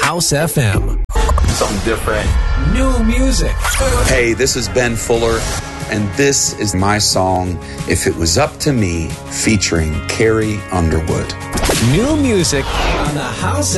House FM. Something different. New music. Hey, this is Ben Fuller, and this is my song, If It Was Up to Me, featuring Carrie Underwood. New music on the House